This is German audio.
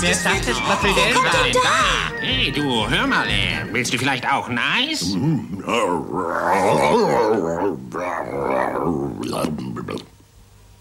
Wer sagt es, Papillon? Nein, da. Hey, du, hör mal, willst du vielleicht auch nice?